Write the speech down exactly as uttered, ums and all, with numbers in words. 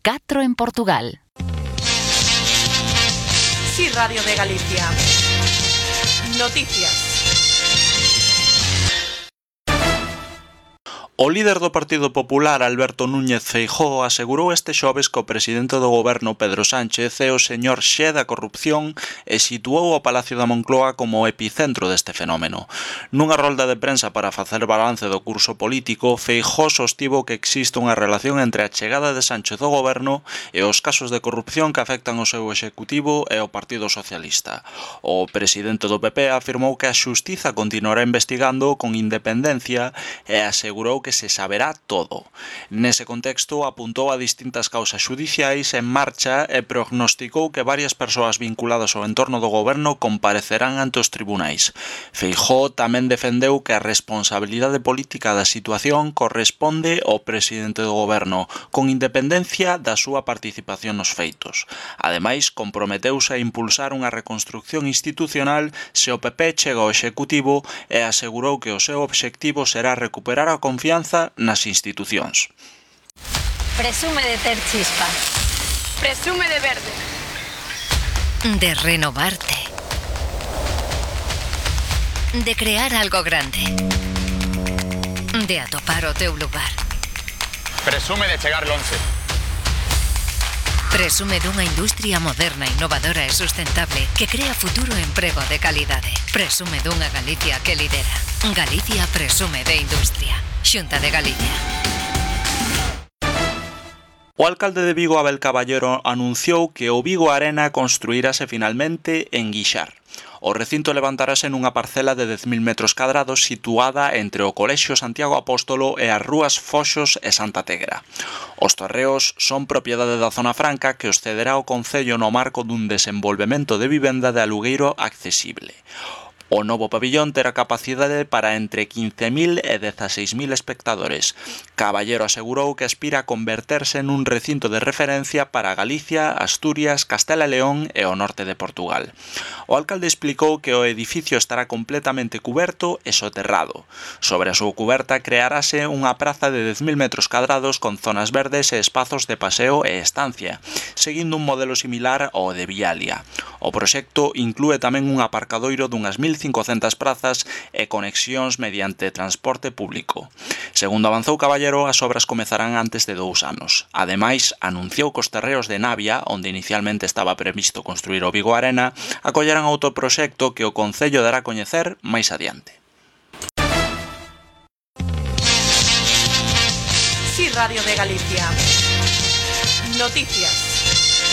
catro en Portugal. Sí, Radio de Galicia. Noticias. O líder do Partido Popular, Alberto Núñez Feijóo, asegurou este xoves que o presidente do goberno, Pedro Sánchez, é o señor Xe da corrupción e situou o Palacio da Moncloa como o epicentro deste fenómeno. Nunha rolda de prensa para facer balance do curso político, Feijóo sostivo que existe unha relación entre a chegada de Sánchez ao goberno e os casos de corrupción que afectan o seu executivo e o Partido Socialista. O presidente do P P afirmou que a xustiza continuará investigando con independencia e asegurou que se saberá todo. Nese contexto, apuntou a distintas causas xudiciais en marcha e prognosticou que varias persoas vinculadas ao entorno do goberno comparecerán ante os tribunais. Feijóo tamén defendeu que a responsabilidade política da situación corresponde ao presidente do goberno, con independencia da súa participación nos feitos. Ademais, comprometeuse a impulsar unha reconstrucción institucional se o P P chega ao executivo e asegurou que o seu obxectivo será recuperar a confianza nas institucións. Presume de ter chispa. Presume de verde. De renovarte. De crear algo grande. De atopar o teu lugar. Presume de chegar lonxe. Presume dunha industria moderna, innovadora e sustentable que crea futuro e emprego de calidade. Presume dunha Galicia que lidera. Galicia presume de industria. Xunta de Galicia. O alcalde de Vigo, Abel Caballero, anunciou que o Vigo Arena construirase finalmente en Guixar. O recinto levantarase nunha parcela de dez mil metros cadrados situada entre o Colexio Santiago Apóstolo e as rúas Foxos e Santa Tegra. Os terreos son propiedade da Zona Franca que os cederá o Concello no marco dun desenvolvemento de vivenda de alugueiro accesible. O novo pabillón terá capacidade para entre quince mil e dieciséis mil espectadores. Caballero asegurou que aspira a converterse nun recinto de referencia para Galicia, Asturias, Castela e León e o norte de Portugal. O alcalde explicou que o edificio estará completamente cuberto e soterrado. Sobre a súa cuberta crearase unha praza de dez mil metros cadrados con zonas verdes e espazos de paseo e estancia, seguindo un modelo similar ao de Vialia. O proxecto inclúe tamén un aparcadoiro dunhas mil cincocentas prazas e conexións mediante transporte público. Segundo avanzou Caballero, as obras comezarán antes de dous anos. Ademais, anunciou que os terreos de Navia, onde inicialmente estaba previsto construir o Vigo Arena, acollerán outro proxecto que o Concello dará a coñecer máis adiante. Sí, Radio de Galicia. Noticias.